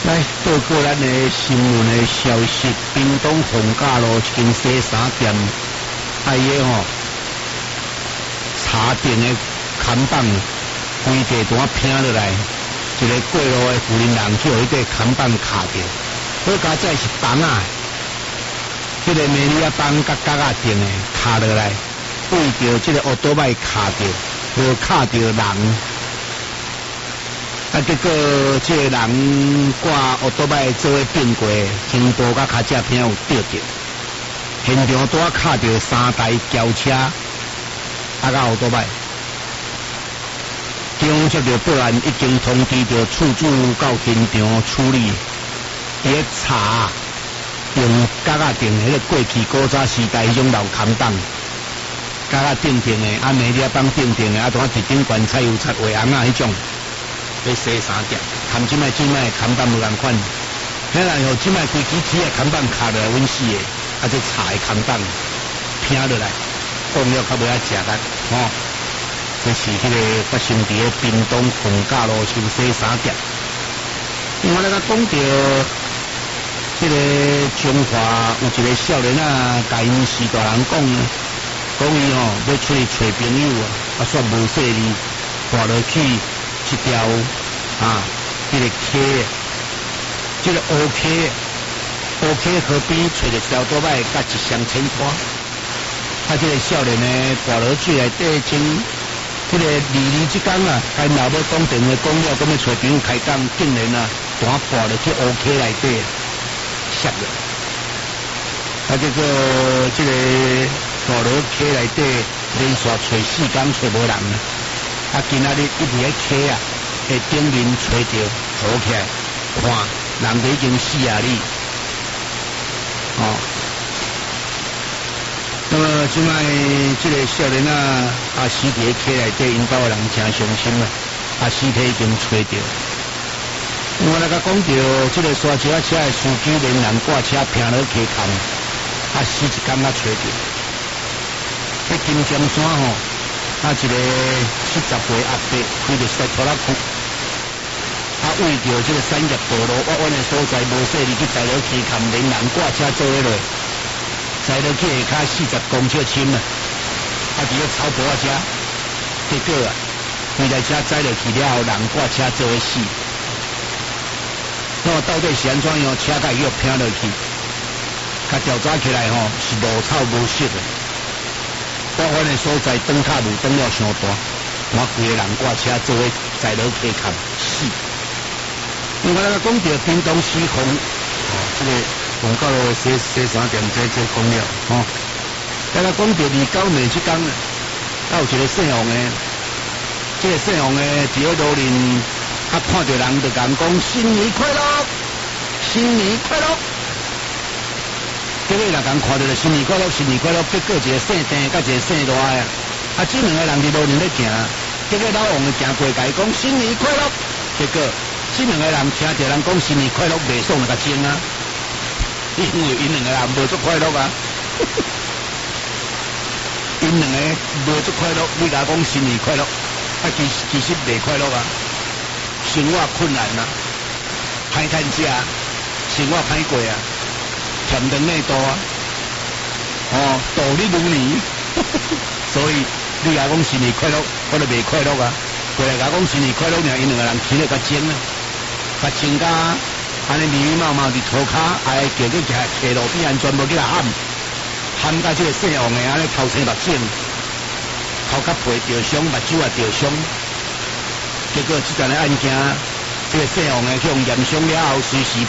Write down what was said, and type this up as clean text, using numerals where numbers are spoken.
来报告咱的新闻的消息，屏东逢甲路一间西餐店，伊个茶店的看板规地段拼落来，一个过路的妇人人去互迄个看板卡着，好佳哉是房啊，迄个美利亚邦甲角仔店的卡落来，为着即个奥多麦卡着，无卡着人。啊！结果这个人挂奥多麦做伙变过，肩部甲脚趾片有掉着，现场拄啊卡着3台轿车，啊甲奥多麦。警方接到报案，已经通知着厝主到现场处理。伊咧查用角仔顶迄个过去古早时代迄种老看板，角仔顶顶的，啊美利亚邦顶顶的，啊拄啊伫顶悬彩油漆画红啊迄种。要西餐店，看即摆看板无共款，迄个吼即摆规支铁的看板卡落来阮死的，啊这茶的看板拼落来，放了较无遐食力，吼。这是迄个发生伫个屏东逢甲路上西餐店。另外咱讲到这个中华有一个少年啊，甲因是大人讲伊要出去找朋友啊，煞无说哩，滑落去。一条这个溪，这个乌溪河边找着小多摆，甲一箱钱花。这个少年呢，滑落水内底，这个离即天啊，该老母讲电话讲了，咁要找朋友开讲，竟然单滑落去乌溪内底，摔了。结果这个滑落溪内底，连续找4天找无人。今仔日一直喺溪的顶面吹着坐起来，看人都已经死啊哩，那么即摆这个少年尸体喺溪内底，因兜的人真伤心啊！尸体已经吹着。另外来讲到这个沙车车的司机连人挂车拼落溪坑，死一天吹着。喺金江山一个70岁阿伯开着塞拖拉库，为着这个产业道路弯弯的所在，无说你去载落溪坎，连人挂车做下来，载落去下骹40公尺深啊！伫咧草坡车，结果规台车载落去了后，人挂车做下死。那么到底是安怎样？车架又拼落去，甲调查起来是无草无色的。我阮的所在灯卡路灯了伤大，我规个人挂车做伙载落溪坎死。另外咱讲到屏东西丰，这个逢甲路西餐店这讲了，咱讲到29年即天，有一个姓王的，这个姓王的伫咧路边，看到人就讲新年快乐，新年快乐。结果人讲看到了新年快乐，新年快乐，结果一个姓郑甲一个姓赖这两个人伫路边咧行，结果老王就行过甲伊讲新年快乐，结果这两个人听到人讲新年快乐，袂爽就甲争啊，因为因两个人无足快乐啊，因两个无足快乐，你甲讲新年快乐，其实袂快乐啊，生活困难啊，歹趁食，生活歹过啊。甜灯内多度日如年，所以你甲讲新年快乐，我就袂快乐啊！过来甲讲新年快乐，因两个人起来甲争啊，甲争甲安尼迷迷茫茫伫涂骹，叫去骑路边安全无去来喊甲这个姓王的安尼头青目肿，头壳皮着伤，目睭也着伤。结果这阵的案件，这个姓王的去用验伤了后，随时